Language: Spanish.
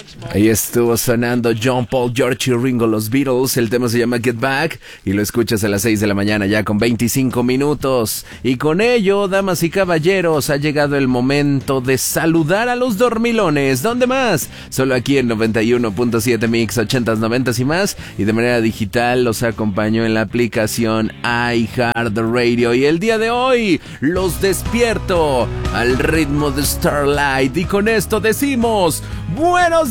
Ahí estuvo sonando John Paul, George y Ringo, los Beatles. El tema se llama Get Back y lo escuchas a las 6 de la mañana ya con 25 minutos. Y con ello, damas y caballeros, ha llegado el momento de saludar a los dormilones. ¿Dónde más? Solo aquí en 91.7 Mix, 80s, 90s y más. Y de manera digital los acompaño en la aplicación iHeartRadio. Y el día de hoy los despierto al ritmo de Starlight. Y con esto decimos ¡buenos